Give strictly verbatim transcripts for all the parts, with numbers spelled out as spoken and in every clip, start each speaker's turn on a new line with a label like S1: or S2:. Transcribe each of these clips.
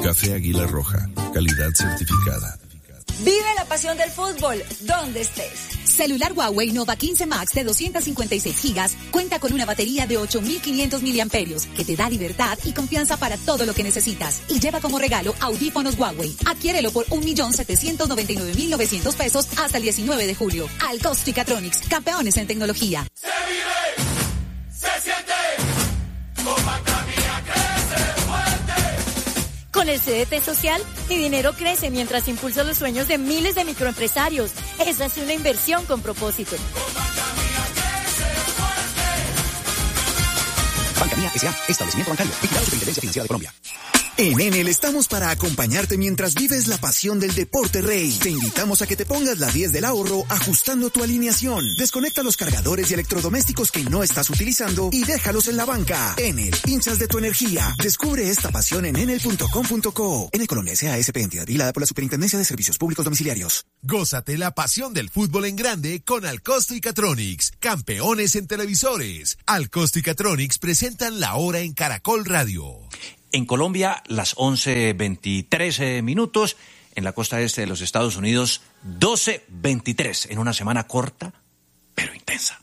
S1: Café Águila Roja, calidad certificada.
S2: Vive la pasión del fútbol, donde estés.
S3: Celular Huawei Nova quince Max de doscientos cincuenta y seis gigas cuenta con una batería de ocho mil quinientos miliamperios que te da libertad y confianza para todo lo que necesitas. Y lleva como regalo audífonos Huawei. Adquiérelo por un millón setecientos noventa y nueve mil novecientos pesos hasta el diecinueve de julio. Al Costo y Catronics, campeones en tecnología.
S4: Se vive, se siente, con Macamia crece fuerte.
S5: Con el C D T Social, mi dinero crece mientras impulso los sueños de miles de microempresarios. Esa es una inversión con propósito.
S6: Banca Mía S A, establecimiento bancario, vigilado Superintendencia Financiera de Colombia. En Enel estamos para acompañarte mientras vives la pasión del deporte rey. Te invitamos a que te pongas la diez del ahorro ajustando tu alineación. Desconecta los cargadores y electrodomésticos que no estás utilizando y déjalos en la banca. Enel, hinchas de tu energía. Descubre esta pasión en enel punto com punto co. Enel Colombia S A S P, entidad vigilada por la Superintendencia de Servicios Públicos Domiciliarios.
S7: Gózate la pasión del fútbol en grande con Alcosto y Catronics, campeones en televisores. Alcosto y Catronics presentan La Hora en Caracol Radio.
S8: En Colombia, las once veintitrés minutos. En la costa este de los Estados Unidos, doce veintitrés. En una semana corta, pero intensa.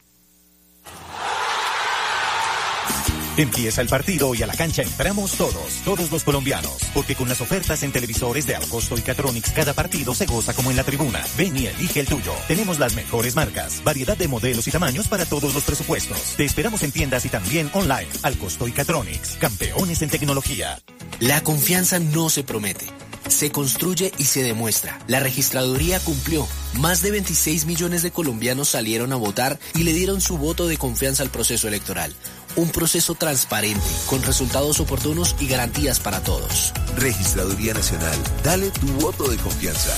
S9: Empieza el partido y a la cancha entramos todos, todos los colombianos, porque con las ofertas en televisores de Alcosto y Catronics cada partido se goza como en la tribuna. Ven y elige el tuyo. Tenemos las mejores marcas, variedad de modelos y tamaños para todos los presupuestos. Te esperamos en tiendas y también online. Alcosto y Catronics, campeones en tecnología.
S10: La confianza no se promete, se construye y se demuestra. La registraduría cumplió. Más de veintiséis millones de colombianos salieron a votar y le dieron su voto de confianza al proceso electoral. Un proceso transparente, con resultados oportunos y garantías para todos.
S1: Registraduría Nacional, dale tu voto de confianza.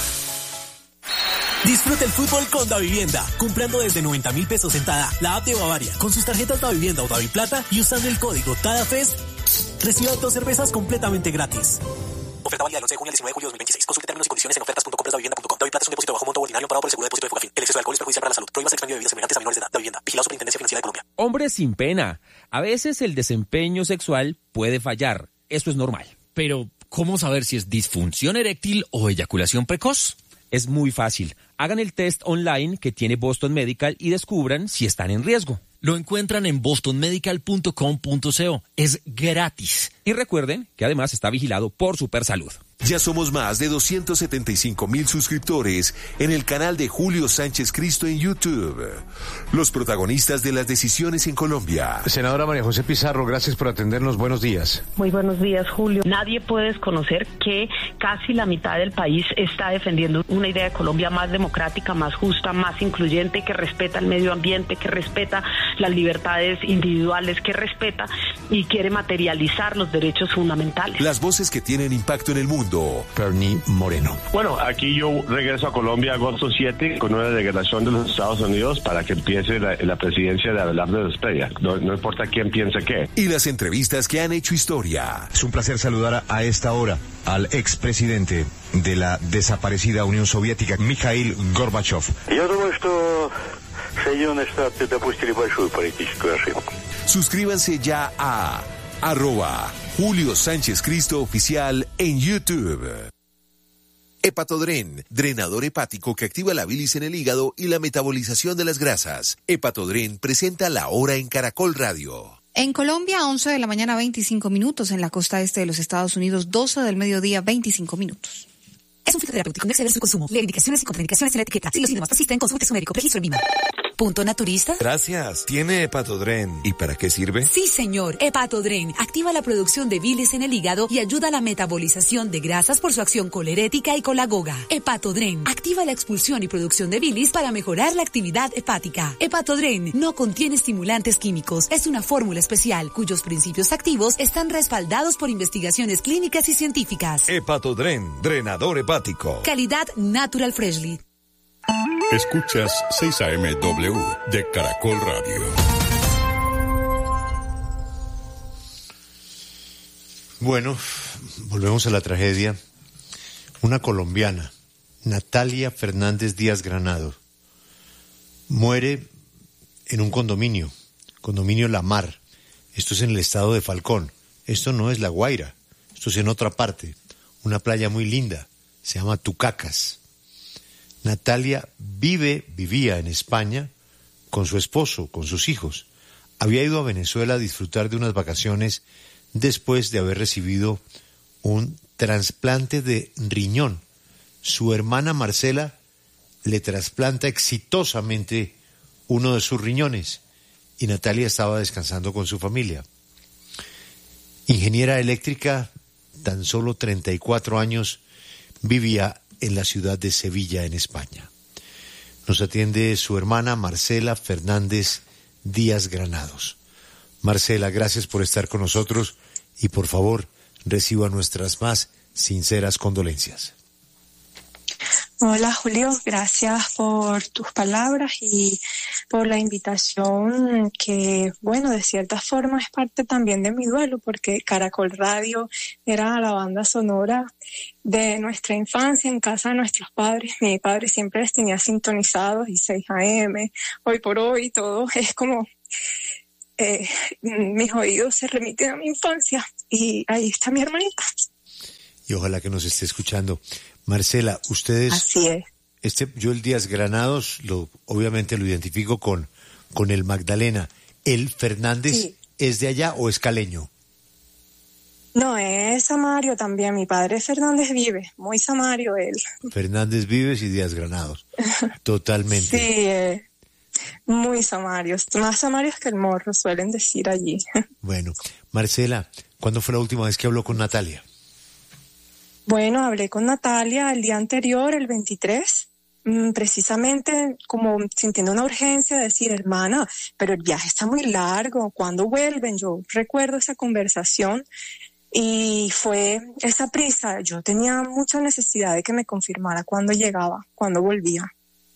S11: Disfruta el fútbol con Davivienda, comprando desde noventa mil pesos en Tada, la app de Bavaria, con sus tarjetas Davivienda o Daviplata y usando el código TADAFEST, reciba dos cervezas completamente gratis.
S12: Oferta válida del once de junio al diecinueve de julio de dos mil veintiséis. Consulte términos y condiciones en ofertas punto compras davivienda punto com. Daviplata es un depósito bajo monto ordinario pagado por el seguro de depósito de Fogafín. El exceso de alcohol es perjudicial para la salud. Prohíbas el expendio de bebidas semejantes a menores de edad. Davivienda. Vigilado Superintendencia Financiera de Colombia.
S13: Hombres sin pena. A veces el desempeño sexual puede fallar. Esto es normal.
S14: Pero, ¿cómo saber si es disfunción eréctil o eyaculación precoz?
S13: Es muy fácil. Hagan el test online que tiene Boston Medical y descubran si están en riesgo.
S14: Lo encuentran en boston medical punto com punto co. Es gratis.
S13: Y recuerden que además está vigilado por Supersalud.
S7: Ya somos más de doscientos setenta y cinco mil suscriptores en el canal de Julio Sánchez Cristo en YouTube. Los protagonistas de las decisiones en Colombia.
S15: Senadora María José Pizarro, gracias por atendernos. Buenos días.
S16: Muy buenos días, Julio. Nadie puede desconocer que casi la mitad del país está defendiendo una idea de Colombia más democrática, más justa, más incluyente, que respeta el medio ambiente, que respeta las libertades individuales, que respeta y quiere materializar los derechos fundamentales.
S7: Las voces que tienen impacto en el mundo.
S15: Perni Moreno.
S17: Bueno, aquí yo regreso a Colombia agosto siete con una delegación de los Estados Unidos para que empiece la, la presidencia de Abelardo Esprella. No, no importa quién piense qué.
S7: Y las entrevistas que han hecho historia.
S15: Es un placer saludar a esta hora al expresidente de la desaparecida Unión Soviética, Mikhail Gorbachev.
S18: Я думаю, что Соединенные Штаты допустили большую политическую ошибку.
S7: Suscríbanse ya a arroba Julio Sánchez Cristo Oficial en YouTube. Hepatodren, drenador hepático que activa la bilis en el hígado y la metabolización de las grasas. Hepatodren presenta La Hora en Caracol Radio.
S19: En Colombia, once de la mañana, veinticinco minutos. En la costa este de los Estados Unidos, doce del mediodía, veinticinco minutos.
S3: Es un fitoterapéutico, no exceder su consumo. Lee indicaciones y contraindicaciones en la etiqueta. Si los síntomas persisten, consulte a su médico. Registro en Vima. ¿Punto naturista?
S1: Gracias. ¿Tiene Hepatodren? ¿Y para qué sirve?
S3: Sí, señor. Hepatodren activa la producción de bilis en el hígado y ayuda a la metabolización de grasas por su acción colerética y colagoga. Hepatodren activa la expulsión y producción de bilis para mejorar la actividad hepática. Hepatodren no contiene estimulantes químicos. Es una fórmula especial cuyos principios activos están respaldados por investigaciones clínicas y científicas.
S1: Hepatodren, drenador hepático.
S3: Calidad Natural Freshly.
S20: Escuchas seis A M W de Caracol Radio.
S15: Bueno, volvemos a la tragedia. Una colombiana, Natalia Fernández Díaz Granado, muere en un condominio, condominio La Mar. Esto es en el estado de Falcón. Esto no es La Guaira. Esto
S21: esto es en otra parte, una playa muy linda, se llama Tucacas. Natalia vive, vivía en España con su esposo, con sus hijos. Había ido a Venezuela a disfrutar de unas vacaciones después de haber recibido un trasplante de riñón. Su hermana Marcela le trasplanta exitosamente uno de sus riñones y Natalia estaba descansando con su familia. Ingeniera eléctrica, tan solo treinta y cuatro años, vivía en la ciudad de Sevilla, en España. Nos atiende su hermana Marcela Fernández Díaz Granados. Marcela, gracias por estar con nosotros y por favor reciba nuestras más sinceras condolencias.
S22: Hola Julio, gracias por tus palabras y por la invitación que, bueno, de cierta forma es parte también de mi duelo porque Caracol Radio era la banda sonora de nuestra infancia en casa de nuestros padres. Mi padre siempre les tenía sintonizados y seis A M, hoy por hoy, todo es como... Eh, mis oídos se remiten a mi infancia y ahí está mi hermanita.
S21: Y ojalá que nos esté escuchando. Marcela, ustedes...
S22: Así es.
S21: Este, yo el Díaz Granados, lo, obviamente lo identifico con, con el Magdalena. ¿El Fernández sí. es de allá o es caleño?
S22: No, es Samario también. Mi padre Fernández Vives, muy Samario él.
S21: Fernández Vives y Díaz Granados. Totalmente.
S22: Sí, eh, muy Samarios. Más Samarios que el Morro, suelen decir allí.
S21: Bueno, Marcela, ¿cuándo fue la última vez que habló con Natalia?
S22: Bueno, hablé con Natalia el día anterior, el veintitrés, precisamente como sintiendo una urgencia de decir, hermana, pero el viaje está muy largo, ¿cuándo vuelven? Yo recuerdo esa conversación y fue esa prisa. Yo tenía mucha necesidad de que me confirmara cuándo llegaba, cuándo volvía.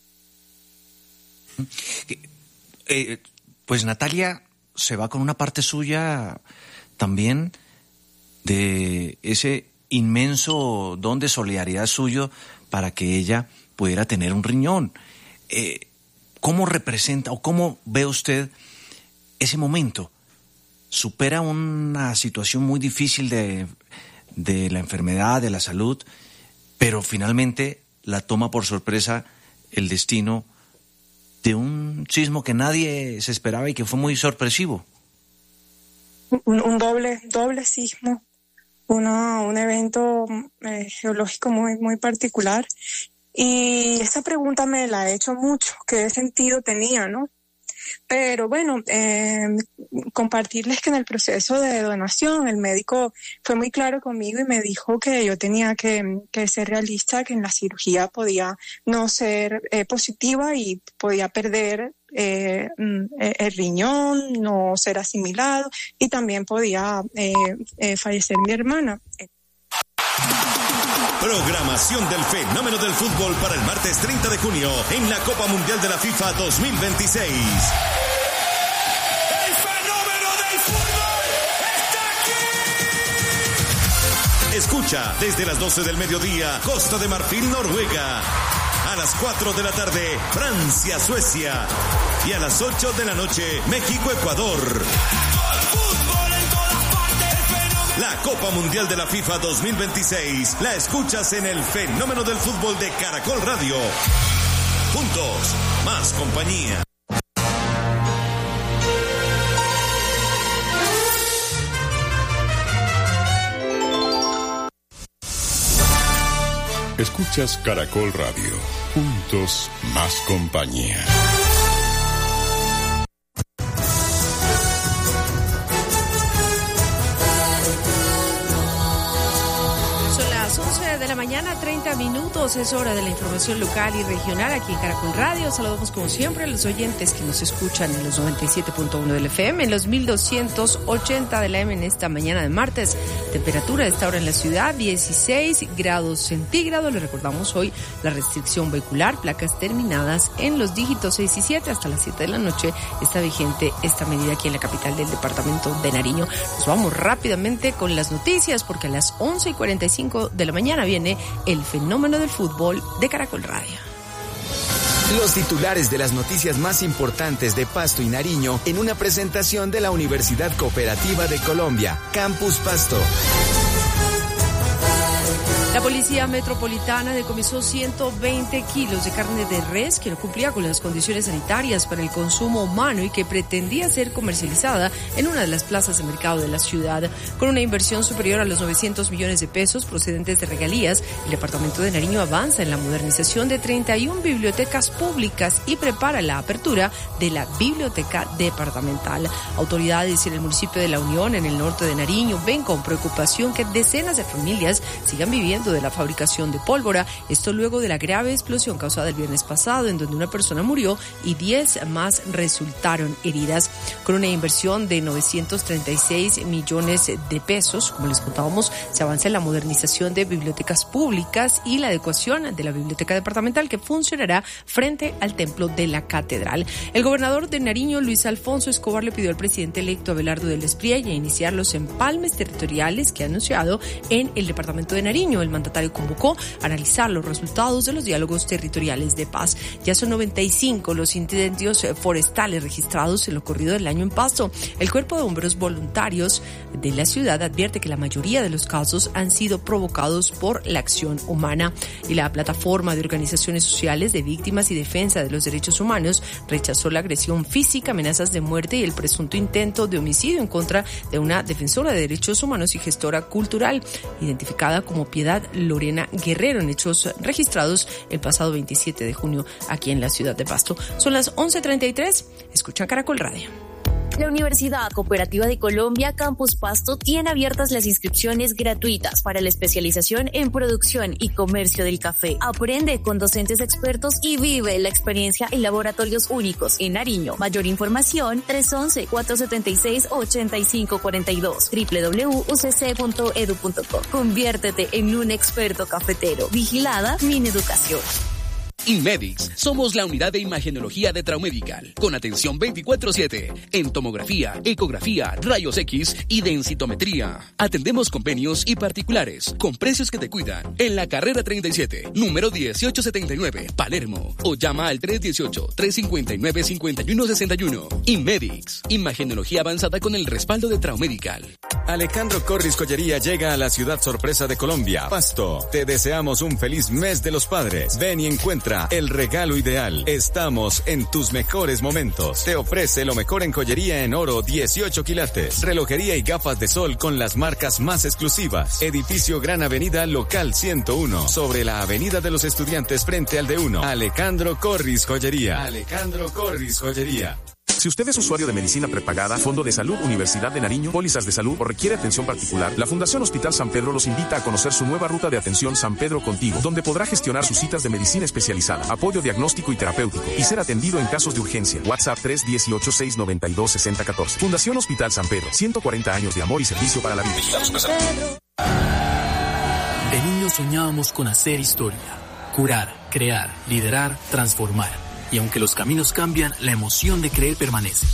S8: Eh, pues Natalia se va con una parte suya también de ese inmenso don de solidaridad suyo para que ella pudiera tener un riñón. Eh, ¿Cómo representa o cómo ve usted ese momento? Supera una situación muy difícil de, de la enfermedad, de la salud, pero finalmente la toma por sorpresa el destino de un sismo que nadie se esperaba y que fue muy sorpresivo.
S22: Un, un doble, doble sismo. Una, un evento eh, geológico muy, muy particular. Y esta pregunta me la he hecho mucho, ¿qué sentido tenía, no? Pero bueno, eh, compartirles que en el proceso de donación el médico fue muy claro conmigo y me dijo que yo tenía que, que ser realista, que en la cirugía podía no ser eh, positiva y podía perder eh, el riñón, no ser asimilado y también podía eh, eh, fallecer mi hermana.
S23: Programación del fenómeno del fútbol para el martes treinta de junio en la Copa Mundial de la FIFA dos mil veintiséis.
S4: ¡El fenómeno del fútbol está aquí!
S23: Escucha desde las doce del mediodía, Costa de Marfil, Noruega. A las cuatro de la tarde, Francia, Suecia. Y a las ocho de la noche, México, Ecuador. La Copa Mundial de la FIFA dos mil veintiséis la escuchas en el fenómeno del fútbol de Caracol Radio. Juntos, más compañía.
S20: Escuchas Caracol Radio. Juntos, más compañía.
S24: De la mañana, treinta minutos, es hora de la información local y regional aquí en Caracol Radio. Saludamos como siempre a los oyentes que nos escuchan en los noventa y siete punto uno del F M, en los mil doscientos ochenta de la M en esta mañana de martes. Temperatura de esta hora en la ciudad, dieciséis grados centígrados. Les recordamos hoy la restricción vehicular, placas terminadas en los dígitos seis y siete hasta las siete de la noche. Está vigente esta medida aquí en la capital del departamento de Nariño. Nos vamos rápidamente con las noticias porque a las once y cuarenta y cinco de la mañana viene el fenómeno del fútbol de Caracol Radio.
S25: Los titulares de las noticias más importantes de Pasto y Nariño en una presentación de la Universidad Cooperativa de Colombia, Campus Pasto.
S24: La Policía Metropolitana decomisó ciento veinte kilos de carne de res que no cumplía con las condiciones sanitarias para el consumo humano y que pretendía ser comercializada en una de las plazas de mercado de la ciudad. Con una inversión superior a los novecientos millones de pesos procedentes de regalías, el departamento de Nariño avanza en la modernización de treinta y una bibliotecas públicas y prepara la apertura de la biblioteca departamental. Autoridades en el municipio de La Unión, en el norte de Nariño, ven con preocupación que decenas de familias sigan viviendo de la fabricación de pólvora, esto luego de la grave explosión causada el viernes pasado, en donde una persona murió y diez más resultaron heridas. Con una inversión de novecientos treinta y seis millones de pesos, como les contábamos, se avanza en la modernización de bibliotecas públicas y la adecuación de la biblioteca departamental que funcionará frente al templo de la catedral. El gobernador de Nariño, Luis Alfonso Escobar, le pidió al presidente electo Abelardo del Espriella iniciar los empalmes territoriales que ha anunciado en el departamento de Nariño. El mandatario convocó a analizar los resultados de los diálogos territoriales de paz. Ya son noventa y cinco los incendios forestales registrados en lo corrido del año en Pasto. El Cuerpo de Bomberos Voluntarios de la ciudad advierte que la mayoría de los casos han sido provocados por la acción humana. Y la plataforma de organizaciones sociales de víctimas y defensa de los derechos humanos rechazó la agresión física, amenazas de muerte y el presunto intento de homicidio en contra de una defensora de derechos humanos y gestora cultural, identificada como Piedad Lorena Guerrero, en hechos registrados el pasado veintisiete de junio aquí en la ciudad de Pasto. Son las once treinta y tres. Escuchan Caracol Radio.
S2: La Universidad Cooperativa de Colombia Campus Pasto tiene abiertas las inscripciones gratuitas para la especialización en producción y comercio del café. Aprende con docentes expertos y vive la experiencia en laboratorios únicos en Nariño. Mayor información tres once, cuatro setenta y seis, ochenta y cinco cuarenta y dos, doble u doble u doble u punto u c c punto e d u punto co. Conviértete en un experto cafetero. Vigilada Mineducación.
S5: Inmedix, somos la unidad de imagenología de Traumedical, con atención veinticuatro siete, en tomografía, ecografía, rayos X y densitometría. Atendemos convenios y particulares, con precios que te cuidan, en la carrera treinta y siete, número dieciocho setenta y nueve, Palermo, o llama al tres uno ocho, tres cinco nueve, cinco uno seis uno. Inmedix, imagenología avanzada con el respaldo de Traumedical.
S6: Alejandro Corris Joyería llega a la ciudad sorpresa de Colombia, Pasto. Te deseamos un feliz mes de los padres. Ven y encuentra el regalo ideal. Estamos en tus mejores momentos. Te ofrece lo mejor en joyería en oro dieciocho quilates, relojería y gafas de sol con las marcas más exclusivas. Edificio Gran Avenida Local ciento uno, sobre la Avenida de los Estudiantes frente al D uno. Alejandro Corris Joyería. Alejandro Corris Joyería.
S9: Si usted es usuario de medicina prepagada, Fondo de Salud Universidad de Nariño, pólizas de salud o requiere atención particular, la Fundación Hospital San Pedro los invita a conocer su nueva ruta de atención San Pedro Contigo, donde podrá gestionar sus citas de medicina especializada, apoyo diagnóstico y terapéutico y ser atendido en casos de urgencia. WhatsApp tres uno ocho, seis nueve dos, seis cero uno cuatro. Fundación Hospital San Pedro, ciento cuarenta años de amor y servicio para la vida.
S11: De niños soñábamos con hacer historia, curar, crear, liderar, transformar. Y aunque los caminos cambian, la emoción de creer permanece.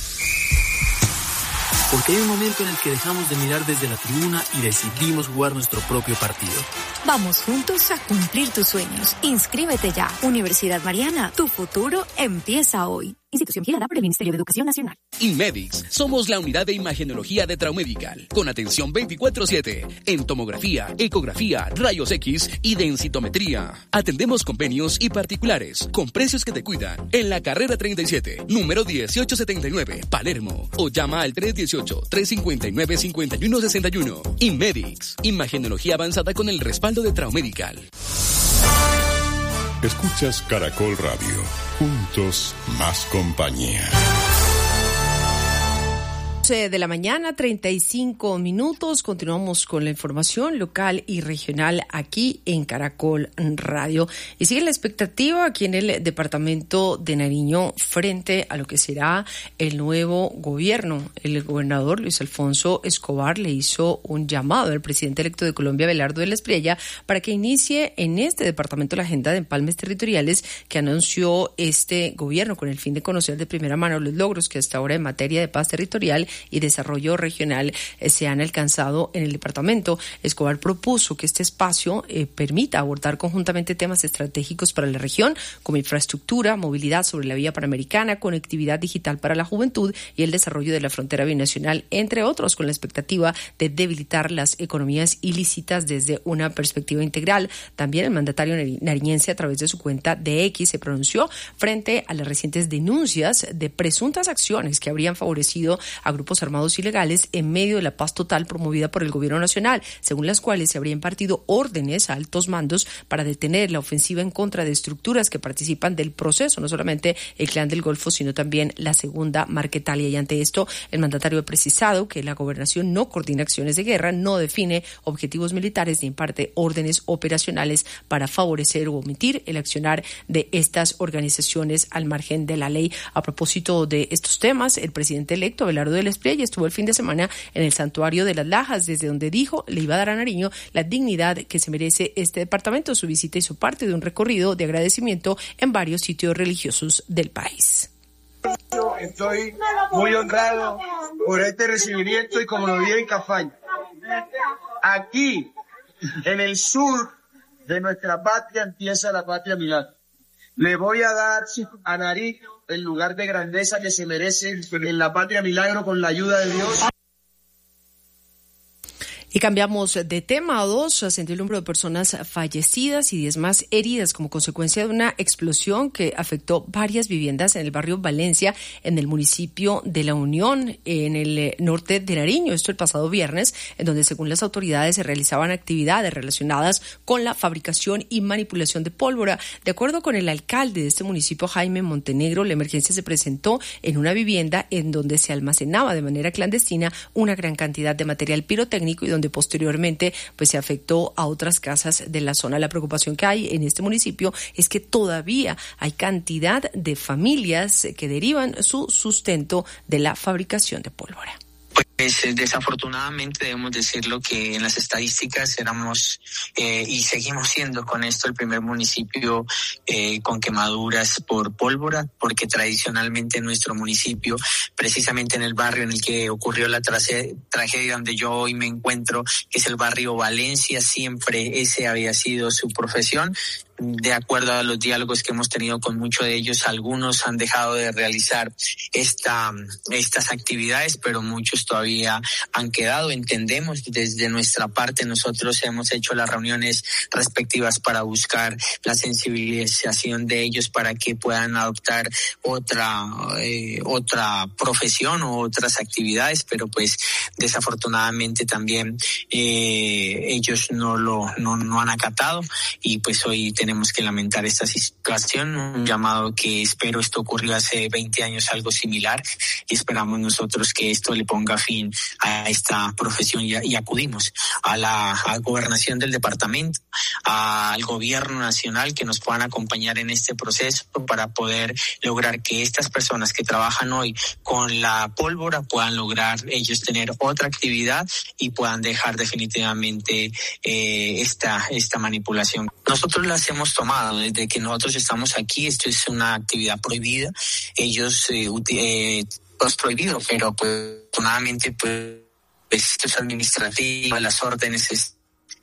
S11: Porque hay un momento en el que dejamos de mirar desde la tribuna y decidimos jugar nuestro propio partido.
S2: Vamos juntos a cumplir tus sueños. Inscríbete ya. Universidad Mariana, tu futuro empieza hoy. Institución vigilada por el Ministerio de Educación Nacional.
S5: Inmedix, somos la unidad de imagenología de Traumedical, con atención veinticuatro siete, en tomografía, ecografía, rayos X y densitometría. Atendemos convenios y particulares, con precios que te cuidan, en la carrera treinta y siete, número dieciocho setenta y nueve, Palermo, o llama al tres uno ocho, tres cinco nueve, cinco uno seis uno. Inmedix, imagenología avanzada con el respaldo de Traumedical.
S20: Escuchas Caracol Radio. Juntos, más compañía.
S24: De la mañana, treinta y cinco minutos. Continuamos con la información local y regional aquí en Caracol Radio. Y sigue la expectativa aquí en el departamento de Nariño frente a lo que será el nuevo gobierno. El gobernador Luis Alfonso Escobar le hizo un llamado al presidente electo de Colombia, Abelardo del Espriella, para que inicie en este departamento la agenda de empalmes territoriales que anunció este gobierno con el fin de conocer de primera mano los logros que hasta ahora en materia de paz territorial y Desarrollo Regional eh, se han alcanzado en el departamento. Escobar propuso que este espacio eh, permita abordar conjuntamente temas estratégicos para la región, como infraestructura, movilidad sobre la vía panamericana, conectividad digital para la juventud y el desarrollo de la frontera binacional, entre otros, con la expectativa de debilitar las economías ilícitas desde una perspectiva integral. También el mandatario nariñense, a través de su cuenta de X, se pronunció frente a las recientes denuncias de presuntas acciones que habrían favorecido a grupos armados ilegales en medio de la paz total promovida por el gobierno nacional, según las cuales se habría impartido órdenes a altos mandos para detener la ofensiva en contra de estructuras que participan del proceso, no solamente el Clan del Golfo, sino también la Segunda Marquetalia. Y ante esto, el mandatario ha precisado que la gobernación no coordina acciones de guerra, no define objetivos militares ni imparte órdenes operacionales para favorecer o omitir el accionar de estas organizaciones al margen de la ley. A propósito de estos temas, el presidente electo Abelardo del Espriella estuvo el fin de semana en el Santuario de las Lajas, desde donde dijo le iba a dar a Nariño la dignidad que se merece este departamento. Su visita hizo parte de un recorrido de agradecimiento en varios sitios religiosos del país.
S10: Estoy muy honrado por este recibimiento y como lo vi en Cafaña. Aquí, en el sur de nuestra patria, empieza la patria milagro. Le voy a dar a Nariño el lugar de grandeza que se merece en la patria milagro con la ayuda de Dios.
S24: Y cambiamos de tema. A dos, ascendió el número de personas fallecidas y diez más heridas como consecuencia de una explosión que afectó varias viviendas en el barrio Valencia, en el municipio de La Unión, en el norte de Nariño. Esto el pasado viernes, en donde según las autoridades se realizaban actividades relacionadas con la fabricación y manipulación de pólvora. De acuerdo con el alcalde de este municipio, Jaime Montenegro, la emergencia se presentó en una vivienda en donde se almacenaba de manera clandestina una gran cantidad de material pirotécnico y donde posteriormente pues se afectó a otras casas de la zona. La preocupación que hay en este municipio es que todavía hay cantidad de familias que derivan su sustento de la fabricación de pólvora.
S12: Pues desafortunadamente debemos decirlo que en las estadísticas éramos eh, y seguimos siendo con esto el primer municipio eh, con quemaduras por pólvora, porque tradicionalmente en nuestro municipio, precisamente en el barrio en el que ocurrió la trace- tragedia donde yo hoy me encuentro, que es el barrio Valencia, siempre ese había sido su profesión. De acuerdo a los diálogos que hemos tenido con muchos de ellos, algunos han dejado de realizar esta, estas actividades, pero muchos todavía han quedado. Entendemos desde nuestra parte, nosotros hemos hecho las reuniones respectivas para buscar la sensibilización de ellos para que puedan adoptar otra, eh, otra profesión o otras actividades, pero pues desafortunadamente también eh, ellos no lo no, no han acatado y pues hoy tenemos Tenemos que lamentar esta situación, un llamado que espero, esto ocurrió hace veinte años, algo similar, y esperamos nosotros que esto le ponga fin a esta profesión y, y acudimos a la a gobernación del departamento, al gobierno nacional que nos puedan acompañar en este proceso para poder lograr que estas personas que trabajan hoy con la pólvora puedan lograr ellos tener otra actividad y puedan dejar definitivamente eh, esta, esta manipulación. Nosotros la hacemos hemos tomado desde que nosotros estamos aquí. Esto es una actividad prohibida. Ellos eh, eh, todo es prohibido, pero pues afortunadamente pues esto es administrativo, las órdenes es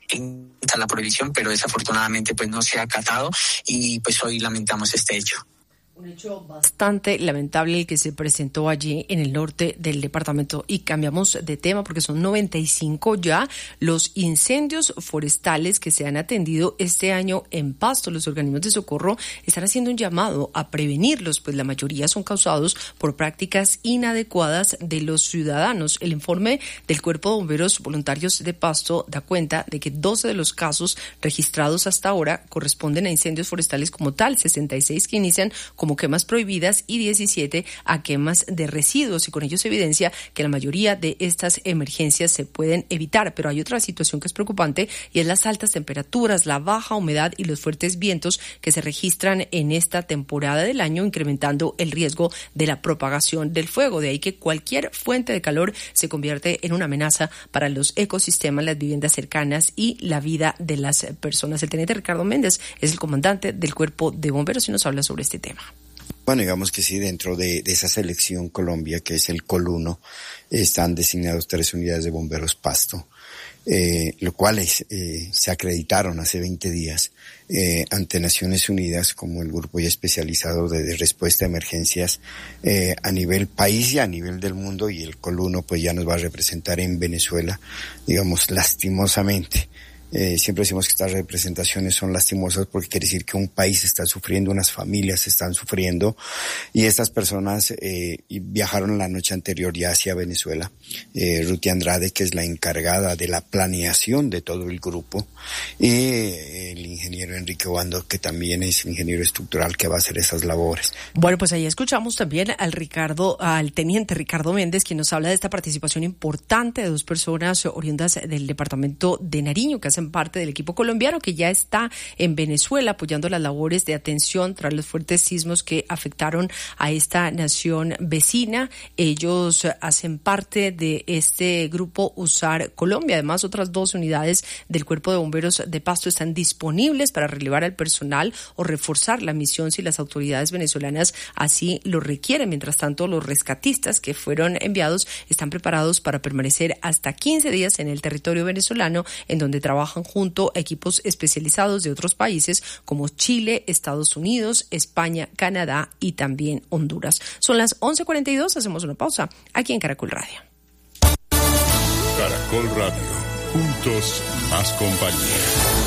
S12: está la prohibición, pero desafortunadamente pues no se ha acatado y pues hoy lamentamos este hecho.
S24: Un hecho bastante lamentable el que se presentó allí en el norte del departamento. Y cambiamos de tema porque son noventa y cinco ya los incendios forestales que se han atendido este año en Pasto. Los organismos de socorro están haciendo un llamado a prevenirlos, pues la mayoría son causados por prácticas inadecuadas de los ciudadanos. El informe del Cuerpo de Bomberos Voluntarios de Pasto da cuenta de que doce de los casos registrados hasta ahora corresponden a incendios forestales como tal, sesenta y seis que inician con como quemas prohibidas y diecisiete a quemas de residuos, y con ello se evidencia que la mayoría de estas emergencias se pueden evitar. Pero hay otra situación que es preocupante y es las altas temperaturas, la baja humedad y los fuertes vientos que se registran en esta temporada del año, incrementando el riesgo de la propagación del fuego. De ahí que cualquier fuente de calor se convierte en una amenaza para los ecosistemas, las viviendas cercanas y la vida de las personas. El teniente Ricardo Méndez es el comandante del Cuerpo de Bomberos y nos habla sobre este tema.
S13: Bueno, digamos que sí, dentro de, de esa selección Colombia, que es el Col uno, están designados tres unidades de bomberos Pasto, eh, lo cuales eh, se acreditaron hace veinte días eh, ante Naciones Unidas como el grupo ya especializado de, de respuesta a emergencias eh, a nivel país y a nivel del mundo, y el Col uno pues ya nos va a representar en Venezuela, digamos, lastimosamente. Eh, siempre decimos que estas representaciones son lastimosas porque quiere decir que un país está sufriendo, unas familias están sufriendo, y estas personas eh, viajaron la noche anterior ya hacia Venezuela. Eh, Ruti Andrade, que es la encargada de la planeación de todo el grupo, y eh, el ingeniero Enrique Obando, que también es ingeniero estructural, que va a hacer esas labores.
S24: Bueno, pues ahí escuchamos también al Ricardo, al teniente Ricardo Méndez, quien nos habla de esta participación importante de dos personas oriundas del departamento de Nariño, que hacen parte del equipo colombiano que ya está en Venezuela apoyando las labores de atención tras los fuertes sismos que afectaron a esta nación vecina. Ellos hacen parte de este grupo USAR Colombia. Además, otras dos unidades del Cuerpo de Bomberos de Pasto están disponibles para relevar al personal o reforzar la misión si las autoridades venezolanas así lo requieren. Mientras tanto, los rescatistas que fueron enviados están preparados para permanecer hasta quince días en el territorio venezolano, en donde trabajan junto a equipos especializados de otros países como Chile, Estados Unidos, España, Canadá y también Honduras. Son las once cuarenta y dos, hacemos una pausa aquí en Caracol Radio.
S20: Caracol Radio, juntos más compañía.